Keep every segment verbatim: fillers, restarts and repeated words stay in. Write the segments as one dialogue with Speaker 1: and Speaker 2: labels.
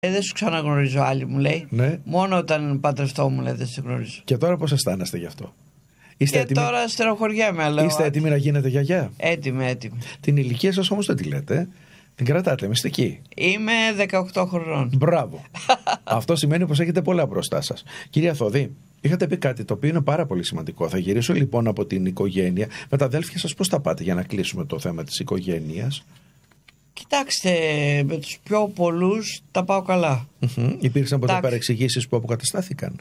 Speaker 1: Ε, δεν σου ξαναγνωρίζω άλλη, μου λέει.
Speaker 2: Ναι.
Speaker 1: Μόνο όταν παντρευτώ, μου λέει, δεν σε γνωρίζω.
Speaker 2: Και τώρα πώς αισθάνεστε γι' αυτό? Είστε
Speaker 1: και
Speaker 2: έτοιμοι...
Speaker 1: τώρα στεροχωριέμαι, λέω.
Speaker 2: Είστε έτοιμοι να γίνετε γιαγιά?
Speaker 1: Έτοιμη, έτοιμη.
Speaker 2: Την ηλικία σας όμως δεν τη λέτε. Την κρατάτε μυστική.
Speaker 1: Είμαι δεκαοκτώ χρονών.
Speaker 2: Μπράβο. Αυτό σημαίνει πως έχετε πολλά μπροστά σας. Κυρία Θόδη, είχατε πει κάτι το οποίο είναι πάρα πολύ σημαντικό. Θα γυρίσω λοιπόν από την οικογένεια. Με τα αδέλφια σας πώς θα πάτε για να κλείσουμε το θέμα της οικογένειας?
Speaker 1: Κοιτάξτε, με τους πιο πολλούς τα πάω καλά.
Speaker 2: Mm-hmm. Υπήρξαν ποτέ
Speaker 1: Εντάξει.
Speaker 2: παρεξηγήσεις που αποκαταστάθηκαν?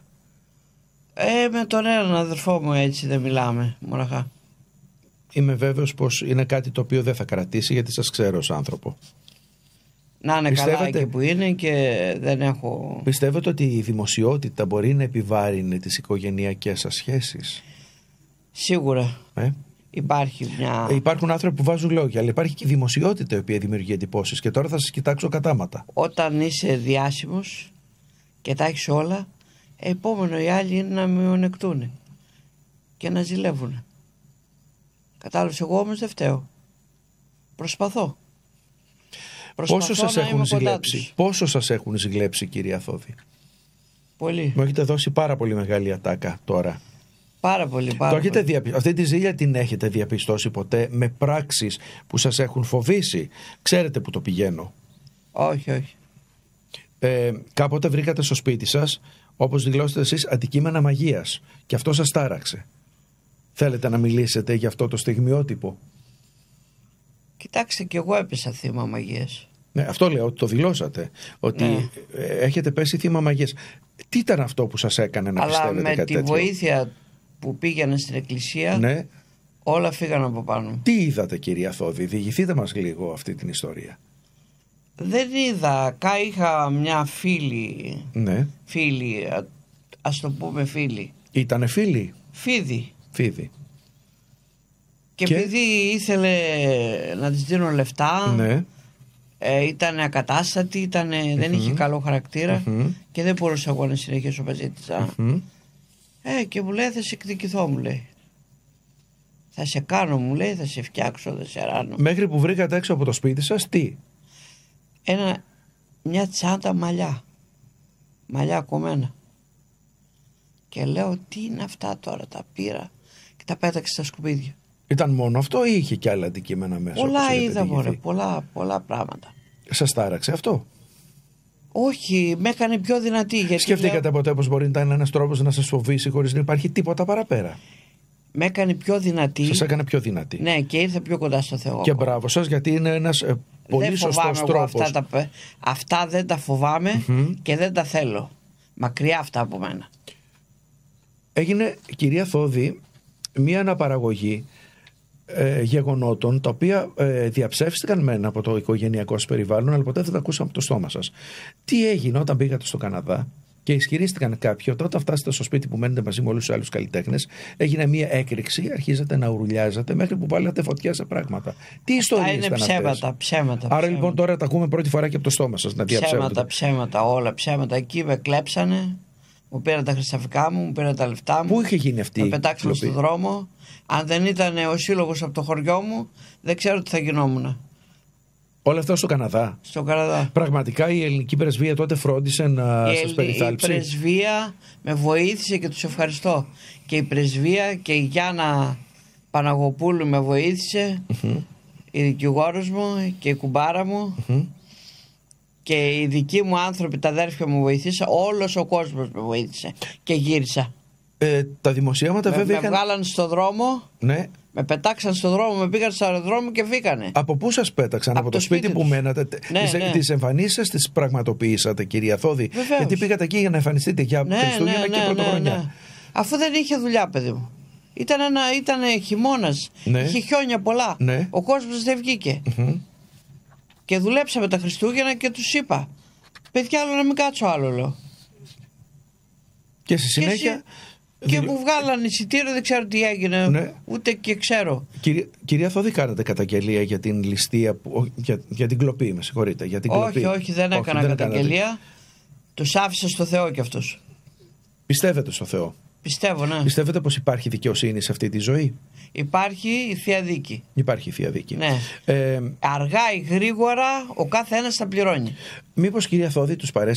Speaker 1: Ε, με τον έναν αδερφό μου έτσι δεν μιλάμε, μοναχά.
Speaker 2: Είμαι βέβαιος πως είναι κάτι το οποίο δεν θα κρατήσει, γιατί σας ξέρω ως άνθρωπο.
Speaker 1: Να είναι
Speaker 2: Πιστεύετε...
Speaker 1: καλά εκεί που είναι και δεν έχω...
Speaker 2: Πιστεύετε ότι η δημοσιότητα μπορεί να επιβάρυνει τις οικογενειακές σας σχέσεις?
Speaker 1: Σίγουρα.
Speaker 2: Ε?
Speaker 1: Υπάρχει μια...
Speaker 2: Ε, υπάρχουν άνθρωποι που βάζουν λόγια, αλλά υπάρχει και η δημοσιότητα η οποία δημιουργεί εντυπώσεις. Και τώρα θα σας κοιτάξω κατάματα. Όταν
Speaker 1: είσαι διάσημος και τα έχεις όλα, επόμενο οι άλλοι είναι να μειονεκτούν και να ζηλεύουν. Κατάλαβες, εγώ όμως δεν φταίω. Προσπαθώ. Προσπαθώ
Speaker 2: Πόσο σας
Speaker 1: να
Speaker 2: έχουν
Speaker 1: είμαι
Speaker 2: ζηλέψει, πόσο σας έχουν ζηλέψει, κυρία Θόδη?
Speaker 1: Πολύ.
Speaker 2: Μου έχετε δώσει πάρα πολύ μεγάλη ατάκα τώρα.
Speaker 1: Πάρα πολύ, πάρα
Speaker 2: το έχετε
Speaker 1: πολύ.
Speaker 2: Διαπι... Αυτή τη ζήλια την έχετε διαπιστώσει ποτέ με πράξεις που σας έχουν φοβήσει? Ξέρετε που το πηγαίνω?
Speaker 1: Όχι, όχι.
Speaker 2: Ε, κάποτε βρήκατε στο σπίτι σας, όπως δηλώσετε εσείς, αντικείμενα μαγείας και αυτό σας τάραξε. Θέλετε να μιλήσετε για αυτό το στιγμιότυπο?
Speaker 1: Κοιτάξτε, και εγώ έπεσα θύμα μαγείας.
Speaker 2: Ναι, αυτό λέω, ότι το δηλώσατε. Ότι
Speaker 1: ναι.
Speaker 2: έχετε πέσει θύμα μαγείας. Τι ήταν αυτό που σας έκανε να
Speaker 1: Αλλά
Speaker 2: πιστεύετε
Speaker 1: με
Speaker 2: κάτι
Speaker 1: τη
Speaker 2: τέτοιο?
Speaker 1: βοήθεια που πήγαινε στην εκκλησία,
Speaker 2: ναι.
Speaker 1: όλα φύγαν από πάνω.
Speaker 2: Τι είδατε, κυρία Θόδη? Διηγηθείτε μας λίγο αυτή την ιστορία.
Speaker 1: Δεν είδα. Κα είχα μια φίλη.
Speaker 2: Ναι.
Speaker 1: Φίλη, α, ας το πούμε φίλη.
Speaker 2: Ήτανε φίλη?
Speaker 1: Φίδι.
Speaker 2: Φίδι.
Speaker 1: Και, και επειδή ήθελε να της δίνω λεφτά,
Speaker 2: ναι.
Speaker 1: ε, ήταν ακατάστατη, ήτανε, mm-hmm. δεν είχε καλό χαρακτήρα mm-hmm. και δεν μπορούσα εγώ να συνεχίσω μαζί της. Mm-hmm. Ε, και μου λέει, θα σε εκδικηθώ, μου λέει. Θα σε κάνω, μου λέει, θα σε φτιάξω, θα σε ράνω.
Speaker 2: Μέχρι που βρήκατε έξω από το σπίτι σας, τι?
Speaker 1: Ένα, μια τσάντα μαλλιά. Μαλλιά κομμένα. Και λέω, τι είναι αυτά τώρα? Τα πήρα και τα πέταξε στα σκουπίδια.
Speaker 2: Ήταν μόνο αυτό ή είχε και άλλα αντικείμενα μέσα?
Speaker 1: Πολλά είδα, μωρέ, πολλά, πολλά πράγματα.
Speaker 2: Σας τάραξε αυτό?
Speaker 1: Όχι, με έκανε πιο δυνατή. Γιατί
Speaker 2: σκεφτήκατε
Speaker 1: λέω...
Speaker 2: ποτέ πως μπορεί να ήταν ένας τρόπος να σας φοβήσει χωρίς να υπάρχει τίποτα παραπέρα?
Speaker 1: Με έκανε πιο δυνατή.
Speaker 2: Σας έκανε πιο δυνατή.
Speaker 1: Ναι, και ήρθε πιο κοντά στο Θεό.
Speaker 2: Και μπράβο σας, γιατί είναι ένας ε, πολύ σωστός τρόπος.
Speaker 1: Αυτά, τα, αυτά δεν τα φοβάμαι mm-hmm. και δεν τα θέλω. Μακριά αυτά από μένα.
Speaker 2: Έγινε, κυρία Θόδη, μία αναπαραγωγή ε, γεγονότων τα οποία ε, διαψεύστηκαν μεν από το οικογενειακό σας περιβάλλον, αλλά ποτέ δεν τα ακούσαμε από το στόμα σας. Τι έγινε όταν πήγατε στο Καναδά και ισχυρίστηκαν κάποιοι ότι όταν φτάσετε στο σπίτι που μένετε μαζί με όλους τους άλλους καλλιτέχνες, έγινε μία έκρηξη, αρχίζατε να ουρουλιάζατε μέχρι που βάλατε φωτιά σε πράγματα? Τι ιστορίες ήταν αυτές?
Speaker 1: Είναι ψέματα, ψέματα.
Speaker 2: Άρα
Speaker 1: ψέματα.
Speaker 2: λοιπόν τώρα τα ακούμε πρώτη φορά και από το στόμα σας να διαψεύδονται.
Speaker 1: Ψέματα, ψέματα, όλα ψέματα. Εκεί με κλέψανε, μου πήραν τα χρυσαφικά μου, μου πήραν τα λεφτά μου.
Speaker 2: Πού είχε γίνει αυτή?
Speaker 1: Με πετάξαν στον δρόμο. Αν δεν ήταν ο σύλλογος από το χωριό μου, δεν ξέρω τι θα γινόμουν.
Speaker 2: Όλα αυτά στο Καναδά?
Speaker 1: Στο Καναδά.
Speaker 2: Πραγματικά η ελληνική πρεσβεία τότε φρόντισε να σας περιθάλψει?
Speaker 1: Η πρεσβεία με βοήθησε και τους ευχαριστώ. Και η πρεσβεία και η Γιάννα Παναγοπούλου με βοήθησε, mm-hmm. η δικηγόρος μου και η κουμπάρα μου mm-hmm. και οι δικοί μου άνθρωποι, τα αδέρφια μου βοήθησαν. Όλος ο κόσμος με βοήθησε και γύρισα.
Speaker 2: Ε, τα δημοσιεύματα
Speaker 1: με,
Speaker 2: βέβαια
Speaker 1: με
Speaker 2: είχαν...
Speaker 1: βγάλαν στο δρόμο.
Speaker 2: Ναι.
Speaker 1: Με πετάξαν στον δρόμο, με πήγαν στο αεροδρόμιο και φύγανε.
Speaker 2: Από πού σας πέταξαν? Από, από το, το σπίτι, σπίτι που μένατε?
Speaker 1: Ναι,
Speaker 2: τις,
Speaker 1: ναι.
Speaker 2: τις εμφανίσεις σας τις πραγματοποιήσατε, κυρία Θόδη?
Speaker 1: Βεβαίως.
Speaker 2: Γιατί πήγατε εκεί για να εμφανιστείτε για
Speaker 1: ναι,
Speaker 2: Χριστούγεννα
Speaker 1: ναι,
Speaker 2: και
Speaker 1: ναι,
Speaker 2: Πρωτοχρονιά.
Speaker 1: Ναι, ναι. Αφού δεν είχε δουλειά, παιδί μου. Ήταν, ένα, ήταν χειμώνας, ναι. είχε χιόνια πολλά.
Speaker 2: Ναι.
Speaker 1: Ο κόσμος δεν βγήκε. Mm-hmm. Και δουλέψαμε τα Χριστούγεννα και τους είπα, παιδιά, άλλο να μην κάτσω άλλο, λέω.
Speaker 2: Και στη συνέχεια...
Speaker 1: Και, και μου βγάλαν εισιτήριο, δεν ξέρω τι έγινε, ναι. ούτε και ξέρω.
Speaker 2: Κυρία, κυρία Θόδη, κάνατε καταγγελία για την ληστεία, που, για, για την κλοπή, με συγχωρείτε? Για την
Speaker 1: όχι,
Speaker 2: κλοπή.
Speaker 1: όχι, δεν έκανα όχι, δεν καταγγελία. Κάνατε. Τους άφησα στο Θεό κι αυτούς.
Speaker 2: Πιστεύετε στο Θεό?
Speaker 1: Πιστεύω, ναι.
Speaker 2: Πιστεύετε πως υπάρχει δικαιοσύνη σε αυτή τη ζωή?
Speaker 1: Υπάρχει η Θεία Δίκη.
Speaker 2: Υπάρχει η Θεία Δίκη.
Speaker 1: Ναι.
Speaker 2: Ε,
Speaker 1: Αργά ή γρήγορα ο κάθε ένας θα πληρώνει.
Speaker 2: Μήπως, κυρία Θόδη, τους παρέσει